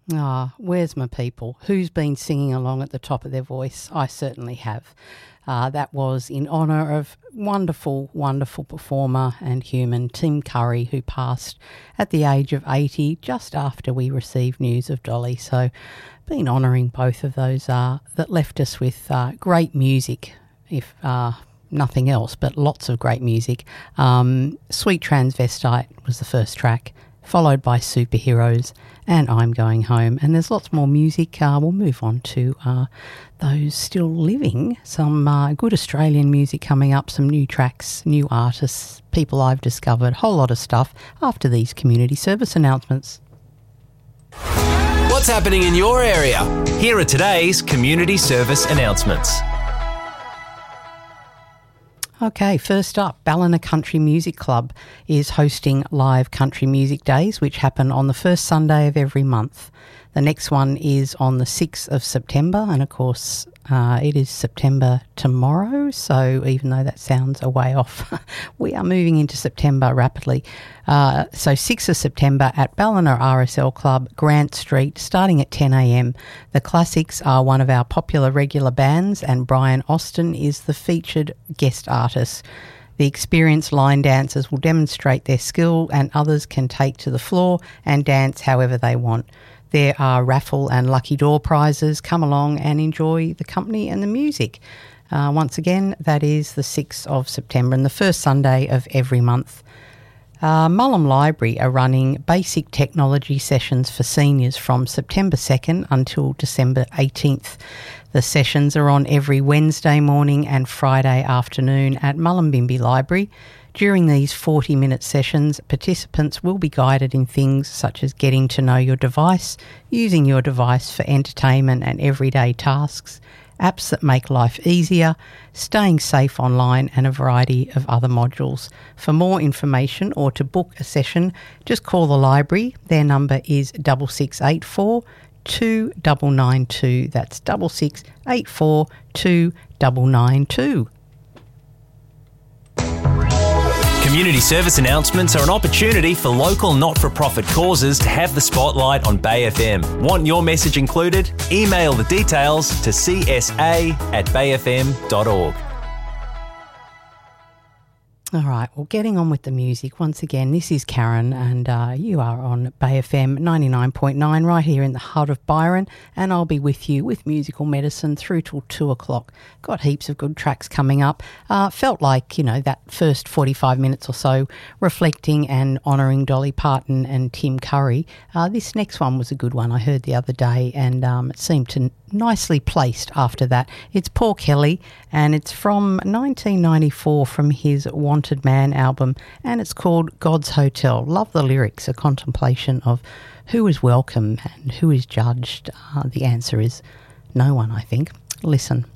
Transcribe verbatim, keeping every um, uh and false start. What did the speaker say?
Ah, where's my people? Who's been singing along at the top of their voice? I certainly have. Uh, that was in honour of wonderful, wonderful performer and human Tim Curry, who passed at the age of eighty just after we received news of Dolly. So been honouring both of those uh, that left us with uh, great music, if uh, nothing else, but lots of great music. Um, Sweet Transvestite was the first track, followed by Superheroes and I'm Going Home. And there's lots more music. Uh, we'll move on to uh, those still living. Some uh, good Australian music coming up, some new tracks, new artists, people I've discovered, whole lot of stuff after these community service announcements. What's happening in your area? Here are today's community service announcements. Okay, first up, Ballina Country Music Club is hosting live country music days, which happen on the first Sunday of every month. The next one is on the sixth of September, and of course uh, it is September tomorrow, so even though that sounds a way off, we are moving into September rapidly. Uh, so sixth of September at Ballina R S L Club, Grant Street, starting at ten a m. The Classics are one of our popular regular bands, and Brian Austin is the featured guest artist. The experienced line dancers will demonstrate their skill, and others can take to the floor and dance however they want. There are raffle and lucky draw prizes. Come along and enjoy the company and the music. Uh, once again, that is the sixth of September and the first Sunday of every month. Uh, Mullum Library are running basic technology sessions for seniors from September second until December eighteenth. The sessions are on every Wednesday morning and Friday afternoon at Mullumbimby Library. During these forty-minute sessions, participants will be guided in things such as getting to know your device, using your device for entertainment and everyday tasks, apps that make life easier, staying safe online, and a variety of other modules. For more information or to book a session, just call the library. Their number is six six eight four, two nine nine two. That's six six eight four, two nine nine two. Community service announcements are an opportunity for local not-for-profit causes to have the spotlight on Bay F M. Want your message included? Email the details to c s a at bay f m dot org. All right, well, getting on with the music. Once again, this is Karen, and uh, you are on Bay F M ninety-nine point nine right here in the heart of Byron, and I'll be with you with Musical Medicine through till two o'clock. Got heaps of good tracks coming up. Uh, felt like, you know, that first forty-five minutes or so reflecting and honouring Dolly Parton and Tim Curry. Uh, this next one was a good one I heard the other day, and um, it seemed to nicely placed after that. It's Paul Kelly, and it's from nineteen ninety-four from his Wanted Man album, and it's called God's Hotel. Love the lyrics, a contemplation of who is welcome and who is judged. Uh, the answer is no one, I think. Listen.